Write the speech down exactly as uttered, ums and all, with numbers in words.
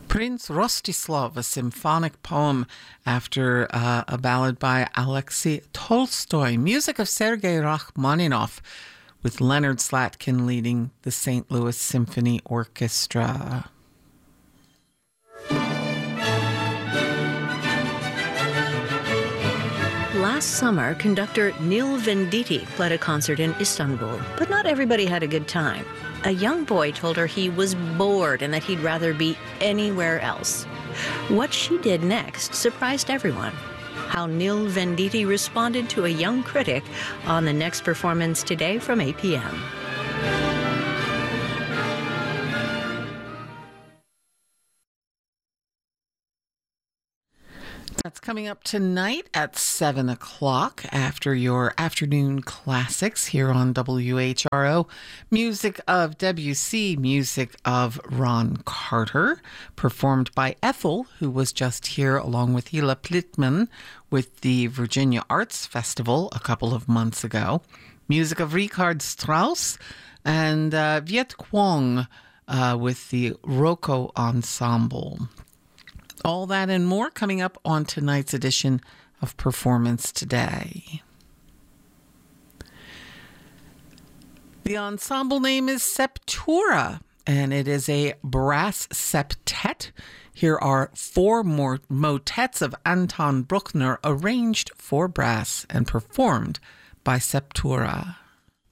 Prince Rostislav, a symphonic poem after uh, a ballad by Alexei Tolstoy. Music of Sergei Rachmaninoff, with Leonard Slatkin leading the Saint Louis Symphony Orchestra. Last summer, conductor Neil Venditti played a concert in Istanbul, but not everybody had a good time. A young boy told her he was bored and that he'd rather be anywhere else. What she did next surprised everyone. How Neil Venditti responded to a young critic on the next performance today from eight p.m. That's coming up tonight at seven o'clock after your afternoon classics here on W H R O. Music of Debussy, music of Ron Carter, performed by Ethel, who was just here along with Hila Plitman with the Virginia Arts Festival a couple of months ago. Music of Richard Strauss and uh, Viet Quang uh, with the Rocco Ensemble. All that and more coming up on tonight's edition of Performance Today. The ensemble name is Septura, and it is a brass septet. Here are four more motets of Anton Bruckner arranged for brass and performed by Septura.